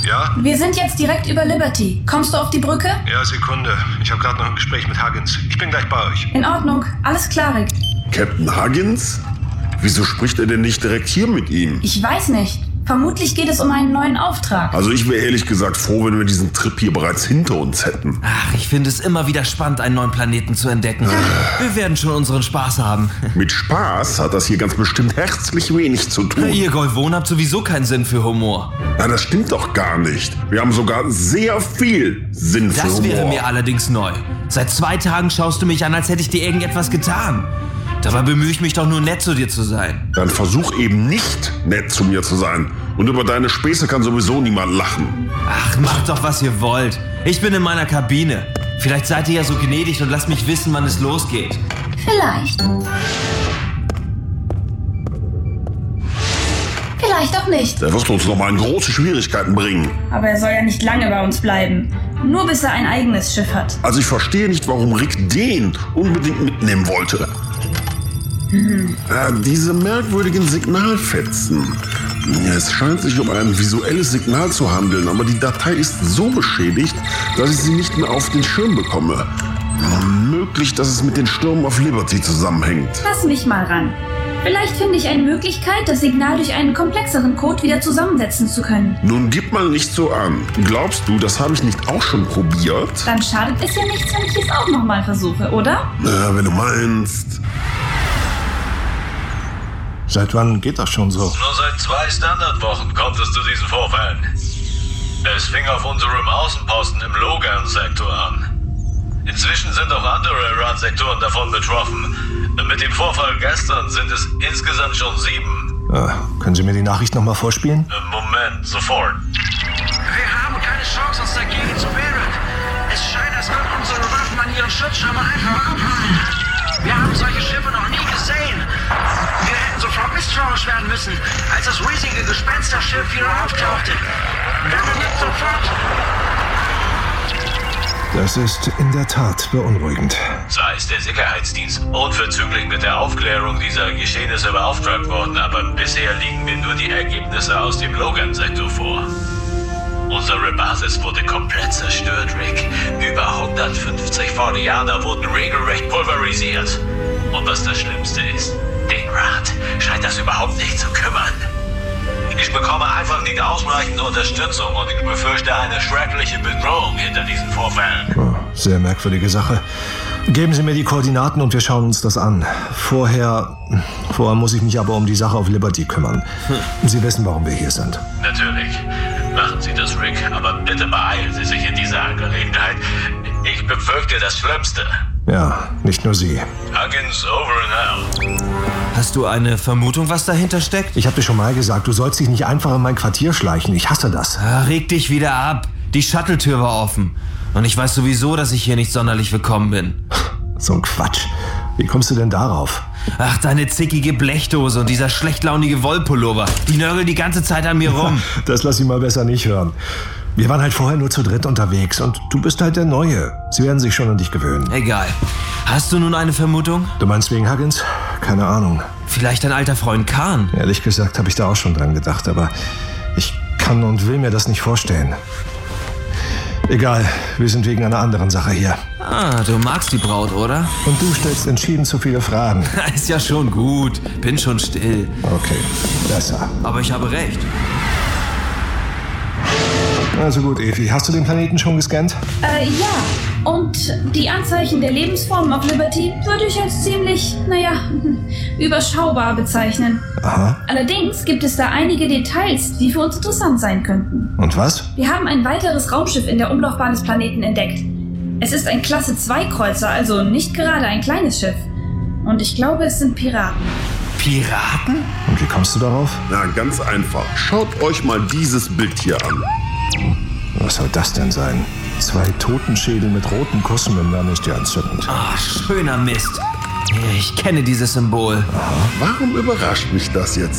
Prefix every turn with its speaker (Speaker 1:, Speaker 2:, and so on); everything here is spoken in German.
Speaker 1: Ja?
Speaker 2: Wir sind jetzt direkt über Liberty. Kommst du auf die Brücke?
Speaker 1: Ja, Sekunde. Ich habe gerade noch ein Gespräch mit Huggins. Ich bin gleich bei euch.
Speaker 2: In Ordnung. Alles klar, Rick.
Speaker 3: Captain Huggins? Wieso spricht er denn nicht direkt hier mit ihm?
Speaker 2: Ich weiß nicht. Vermutlich geht es um einen neuen Auftrag.
Speaker 3: Also ich wäre ehrlich gesagt froh, wenn wir diesen Trip hier bereits hinter uns hätten.
Speaker 4: Ach, ich finde es immer wieder spannend, einen neuen Planeten zu entdecken. Wir werden schon unseren Spaß haben.
Speaker 3: Mit Spaß hat das hier ganz bestimmt herzlich wenig zu tun.
Speaker 4: Ihr Golvonen habt sowieso keinen Sinn für Humor.
Speaker 3: Na, das stimmt doch gar nicht. Wir haben sogar sehr viel Sinn für Humor.
Speaker 4: Das wäre mir allerdings neu. Seit 2 Tagen schaust du mich an, als hätte ich dir irgendetwas getan. Dabei bemühe ich mich doch nur, nett zu dir zu sein.
Speaker 3: Dann versuch eben nicht nett zu mir zu sein. Und über deine Späße kann sowieso niemand lachen.
Speaker 4: Ach, macht doch, was ihr wollt. Ich bin in meiner Kabine. Vielleicht seid ihr ja so gnädig und lasst mich wissen, wann es losgeht.
Speaker 2: Vielleicht. Vielleicht auch nicht.
Speaker 3: Der wird uns nochmal in große Schwierigkeiten bringen.
Speaker 2: Aber er soll ja nicht lange bei uns bleiben. Nur bis er ein eigenes Schiff hat.
Speaker 3: Also ich verstehe nicht, warum Rick den unbedingt mitnehmen wollte. Diese merkwürdigen Signalfetzen. Es scheint sich um ein visuelles Signal zu handeln, aber die Datei ist so beschädigt, dass ich sie nicht mehr auf den Schirm bekomme. Möglich, dass es mit den Stürmen auf Liberty zusammenhängt.
Speaker 2: Lass mich mal ran. Vielleicht finde ich eine Möglichkeit, das Signal durch einen komplexeren Code wieder zusammensetzen zu können.
Speaker 3: Nun gib mal nicht so an. Glaubst du, das habe ich nicht auch schon probiert?
Speaker 2: Dann schadet es ja nichts, wenn ich es auch nochmal versuche, oder?
Speaker 3: Na, wenn du meinst.
Speaker 5: Seit wann geht das schon so?
Speaker 6: Nur seit 2 Standardwochen kommt es zu diesen Vorfällen. Es fing auf unserem Außenposten im Logan-Sektor an. Inzwischen sind auch andere Iran-Sektoren davon betroffen. Mit dem Vorfall gestern sind es insgesamt schon 7.
Speaker 5: Können Sie mir die Nachricht nochmal vorspielen?
Speaker 6: Moment, sofort.
Speaker 7: Wir haben keine Chance, uns dagegen zu wehren. Es scheint, als würden unsere Waffen an ihren Schutzschirmen einfach abfallen. Wir haben solche Schiffe noch nie gesehen. Wir hätten sofort misstrauisch werden müssen, als das riesige Gespensterschiff wieder auftauchte. Nicht sofort.
Speaker 5: Das ist in der Tat beunruhigend.
Speaker 6: Zwar ist der Sicherheitsdienst unverzüglich mit der Aufklärung dieser Geschehnisse beauftragt worden, aber bisher liegen mir nur die Ergebnisse aus dem Logan-Sektor vor. Unsere Basis wurde komplett zerstört, Rick. Über 150 Fordianer wurden regelrecht pulverisiert. Und was das Schlimmste ist, den Rat scheint das überhaupt nicht zu kümmern. Ich bekomme einfach nicht ausreichend Unterstützung und ich befürchte eine schreckliche Bedrohung hinter diesen Vorfällen.
Speaker 5: Sehr merkwürdige Sache. Geben Sie mir die Koordinaten und wir schauen uns das an. Vorher muss ich mich aber um die Sache auf Liberty kümmern. Sie wissen, warum wir hier sind.
Speaker 6: Natürlich. Machen Sie das, Rick, aber bitte beeilen Sie sich in dieser Angelegenheit. Ich befürchte das Schlimmste.
Speaker 5: Ja, nicht nur Sie.
Speaker 6: Huggins, over and out.
Speaker 4: Hast du eine Vermutung, was dahinter steckt?
Speaker 5: Ich habe dir schon mal gesagt, du sollst dich nicht einfach in mein Quartier schleichen. Ich hasse das.
Speaker 4: Reg dich wieder ab. Die Shuttle-Tür war offen. Und ich weiß sowieso, dass ich hier nicht sonderlich willkommen bin.
Speaker 5: So ein Quatsch. Wie kommst du denn darauf?
Speaker 4: Ach, deine zickige Blechdose und dieser schlechtlaunige Wollpullover. Die nörgeln die ganze Zeit an mir rum.
Speaker 5: Das lass ich mal besser nicht hören. Wir waren halt vorher nur zu dritt unterwegs und du bist halt der Neue. Sie werden sich schon an dich gewöhnen.
Speaker 4: Egal. Hast du nun eine Vermutung?
Speaker 5: Du meinst wegen Huggins? Keine Ahnung.
Speaker 4: Vielleicht dein alter Freund Khan?
Speaker 5: Ehrlich gesagt habe ich da auch schon dran gedacht, aber ich kann und will mir das nicht vorstellen. Egal, wir sind wegen einer anderen Sache hier.
Speaker 4: Du magst die Braut, oder?
Speaker 5: Und du stellst entschieden zu viele Fragen.
Speaker 4: Ist ja schon gut. Bin schon still.
Speaker 5: Okay, besser.
Speaker 4: Aber ich habe recht.
Speaker 5: Also gut, Evi, hast du den Planeten schon gescannt?
Speaker 2: Ja. Und die Anzeichen der Lebensformen auf Liberty würde ich als ziemlich, überschaubar bezeichnen.
Speaker 5: Aha.
Speaker 2: Allerdings gibt es da einige Details, die für uns interessant sein könnten.
Speaker 5: Und was?
Speaker 2: Wir haben ein weiteres Raumschiff in der Umlaufbahn des Planeten entdeckt. Es ist ein Klasse-2-Kreuzer, also nicht gerade ein kleines Schiff. Und ich glaube, es sind Piraten.
Speaker 4: Piraten?
Speaker 5: Und wie kommst du darauf?
Speaker 3: Na, ganz einfach. Schaut euch mal dieses Bild hier an.
Speaker 5: Was soll das denn sein? 2 Totenschädel mit roten Kussmündern ist ja entzückend.
Speaker 4: Schöner Mist. Ich kenne dieses Symbol.
Speaker 3: Warum überrascht mich das jetzt?